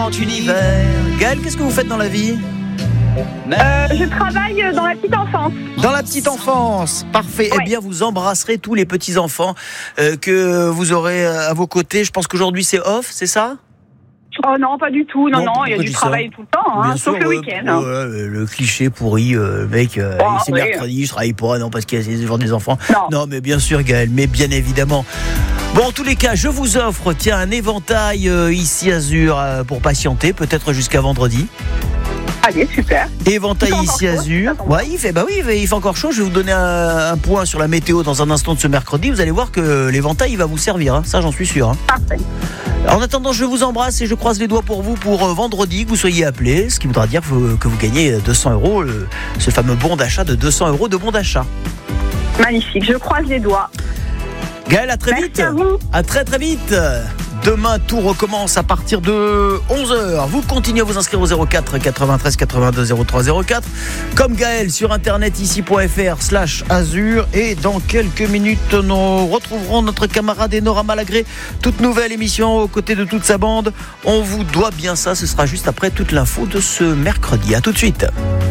Univers. Gaëlle, qu'est-ce que vous faites dans la vie ? Je travaille dans la petite enfance. Dans la petite enfance, parfait. Ouais. Eh bien, vous embrasserez tous les petits-enfants que vous aurez à vos côtés. Je pense qu'aujourd'hui, c'est off, c'est ça ? Oh non, pas du tout. Non, il y a pourquoi du dis ça ? travail tout le temps, Bien sauf sûr, le week-end. le cliché pourri, mec, c'est oui. mercredi, je travaille pas, non, parce qu'il y a les jours des enfants. Non. Mais bien sûr, Gaëlle, mais bien évidemment. Bon, en tous les cas, je vous offre, tiens, un éventail ici Azur pour patienter, peut-être jusqu'à vendredi. Allez, super. Éventail Il fait ici encore chaud, Azur. ça tombe. Ouais, il fait encore chaud. Je vais vous donner un point sur la météo dans un instant de ce mercredi. Vous allez voir que l'éventail, il va vous servir, hein. Ça, j'en suis sûr. Hein. Parfait. En attendant, je vous embrasse et je croise les doigts pour vous pour vendredi, que vous soyez appelés, ce qui voudra dire que vous gagnez 200 €, ce fameux bon d'achat de 200 € de bon d'achat. Magnifique, je croise les doigts. Gaëlle, à très Merci vite. à vous. À très très vite. Demain, tout recommence à partir de 11h. Vous continuez à vous inscrire au 04 93 82 03 04. Comme Gaëlle sur internet ici.fr/Azur. Et dans quelques minutes, nous retrouverons notre camarade Enora Malagré. Toute nouvelle émission aux côtés de toute sa bande. On vous doit bien ça. Ce sera juste après toute l'info de ce mercredi. À tout de suite.